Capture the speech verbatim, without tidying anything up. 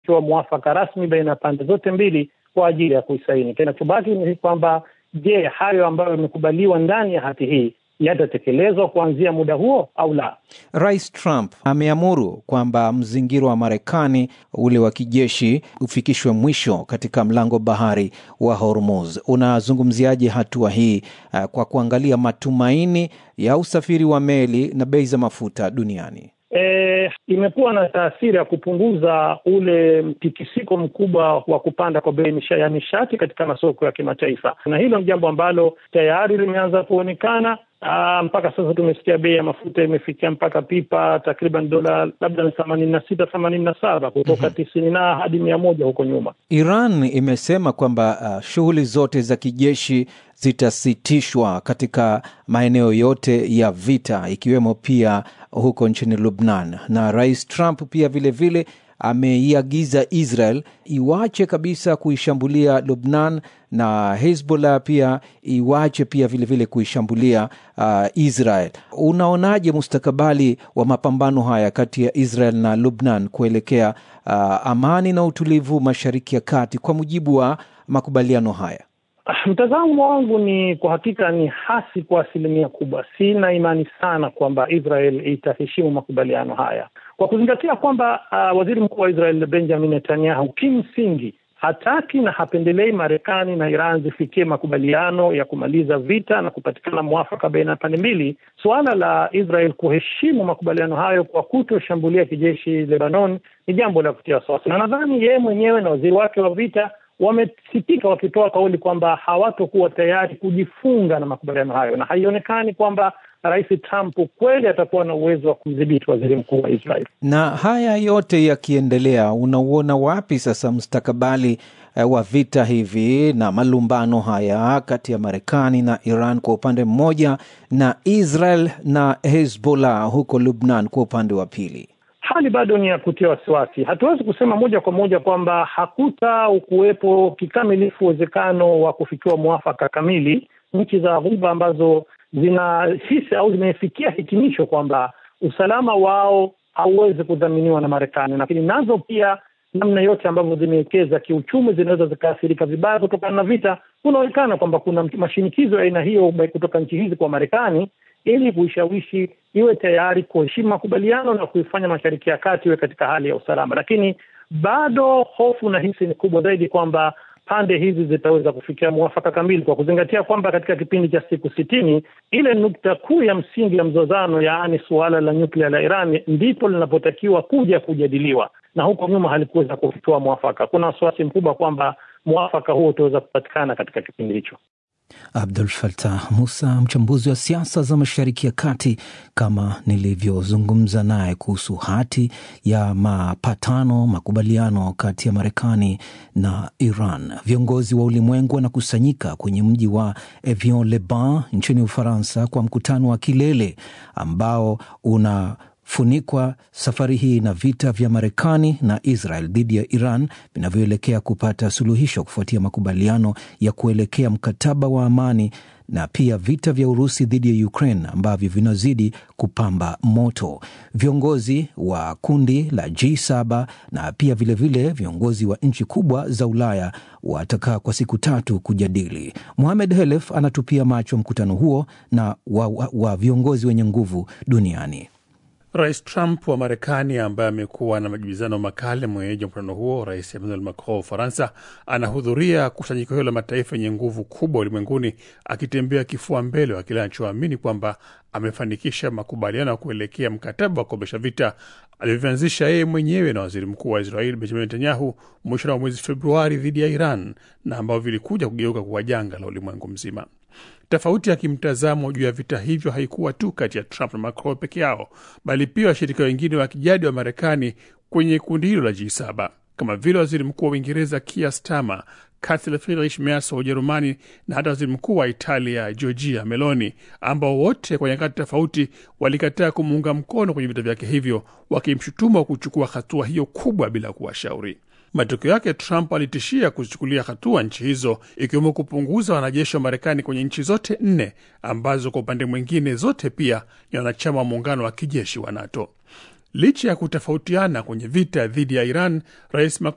kufikiwa mwafaka rasmi baina ya pande zote mbili kwa ajili ya kuisaini. Kinachobaki ni kwamba je, hayo ambayo yamekubaliwa ndani ya hati hii yatatekelezwa kuanzia muda huo au la? Rais Trump ameamuru kwamba mzingiro wa Marekani ule wa kijeshi ufikishwe mwisho katika mlango bahari wa Hormuz. Unazungumziaje hatua hii uh, kwa kuangalia matumaini ya usafiri wa meli na bei za mafuta duniani? E, imekuwa na taasiri ya kupunguza ule mtikisiko mkubwa wa kupanda kwa bei ya nishati katika masoko ya kimataifa, na hilo ni jambo ambalo tayari limeanza kuonekana. Aa, mpaka sasa tumesikia bei ya mafuta imefikia mpaka pipa takriban dola labda ni themanini na sita themanini na saba kutoka mm-hmm. tisini na hadi mia moja huko nyuma. Iran imesema kwamba uh, shughuli zote za kijeshi zitasitishwa katika maeneo yote ya vita ikiwemo pia huko nchini Lebanon, na Rais Trump pia vile vile ameiagiza Israel iwache kabisa kuishambulia Lebanon na Hezbollah pia iwache pia vile vile kuishambulia uh, Israel. Unaonaje mustakabali wa mapambano haya kati ya Israel na Lebanon kuelekea uh, amani na utulivu Mashariki ya Kati kwa mujibu wa makubaliano haya? Mtazamo wangu ni kwa hakika ni hasi kwa asilimia kubwa. Sina imani sana kwamba Israel itaheshimu makubaliano haya, kwa kuzingatia kwamba uh, waziri mkuu wa Israel Benjamin Netanyahu kimsingi hataki na hapendelei Marekani na Iran zifikie makubaliano ya kumaliza vita na kupatikana mwafaka baina ya pande mbili. Suala la Israel kuheshimu makubaliano hayo kwa kutoshambulia kijeshi Lebanon ni jambo la kutia wasiwasi, na nadhani yeye mwenyewe na waziri wake wa vita wamesitika wakitoa kauli kwamba hawatokuwa tayari kujifunga na makubaliano hayo, na haionekani kwamba Rais Trump kweli atakuwa na uwezo wa kumdhibiti waziri mkuu wa Israel. Na haya yote yakiendelea, unauona wapi sasa mustakabali uh, wa vita hivi na malumbano haya kati ya Marekani na Iran kwa upande mmoja na Israel na Hezbollah huko Lebanon kwa upande wa pili? Hali bado ni ya kutia wasiwasi. Hatuwezi kusema moja kwa moja kwamba hakuta ukuwepo kikamilifu uwezekano wa kufikiwa mwafaka kamili. Nchi za Ghuba ambazo zinahisi au zimefikia hitimisho kwamba usalama wao hauwezi kudhaminiwa na Marekani, lakini nazo pia namna yote ambavyo zimewekeza kiuchumi zinaweza zikaathirika vibaya kutokana na vita. Kunaonekana kwamba kuna mashinikizo ya aina hiyo kutoka nchi hizi kwa Marekani ili kuishawishi iwe tayari kuheshimu makubaliano na kuifanya Mashariki ya Kati iwe katika hali ya usalama. Lakini bado hofu na hisi ni kubwa zaidi kwamba pande hizi zitaweza kufikia mwafaka kamili, kwa kuzingatia kwamba katika kipindi cha siku sitini ile nukta kuu ya msingi ya mzozano, yaani suala la nyuklia la Iran, ndipo linapotakiwa kuja kujadiliwa, na huko nyuma halikuweza kufikia mwafaka. Kuna wasiwasi mkubwa kwamba mwafaka huo utaweza kupatikana katika kipindi hicho. Abdul Fattah Musa, mchambuzi wa siasa za Mashariki ya Kati, kama nilivyozungumza naye kuhusu hati ya mapatano makubaliano kati ya Marekani na Iran. Viongozi wa ulimwengu wanakusanyika kwenye mji wa Evian-les-Bains nchini Ufaransa kwa mkutano wa kilele ambao una funikwa safari hii na vita vya Marekani na Israel dhidi ya Iran vinavyoelekea kupata suluhisho kufuatia makubaliano ya kuelekea mkataba wa amani, na pia vita vya Urusi dhidi ya Ukraine ambavyo vinazidi kupamba moto. Viongozi wa kundi la G saba na pia vile vile viongozi wa nchi kubwa za Ulaya watakaa kwa siku tatu kujadili. Mohamed Helef anatupia macho mkutano huo na wa, wa, wa viongozi wenye nguvu duniani. Rais Trump wa Marekani, ambaye amekuwa na majibizano makali mwenyeji mkutano huo, Rais Emmanuel Macron wa Ufaransa, anahudhuria kusanyiko hilo la mataifa yenye nguvu kubwa ulimwenguni, akitembea kifua mbele wa kile anachoamini kwamba amefanikisha makubaliano ya kuelekea mkataba wa kukomesha vita alivyoanzisha yeye mwenyewe na waziri mkuu wa Israel Benjamin Netanyahu mwisho wa mwezi Februari dhidi ya Iran, na ambao vilikuja kugeuka kuwa janga la ulimwengu mzima. Tofauti ya kimtazamo juu ya vita hivyo haikuwa tu kati ya Trump na Macron peke yao, bali pia washirika wengine wa kijadi wa Marekani kwenye kundi hilo la G saba, kama vile waziri mkuu wa Uingereza Keir Starmer, Kansela Friedrich Merz wa Ujerumani na hata waziri mkuu wa Italia Giorgia Meloni, ambao wote kwa nyakati tofauti walikataa kumuunga mkono kwenye vita vyake hivyo, wakimshutuma kuchukua hatua hiyo kubwa bila kuwashauri. Matokeo yake, Trump alitishia kuzichukulia hatua nchi hizo, ikiwemo kupunguza wanajeshi wa Marekani kwenye nchi zote nne ambazo kwa upande mwingine zote pia ni wanachama wa muungano wa kijeshi wa NATO. Licha ya kutofautiana kwenye vita dhidi ya Iran, Rais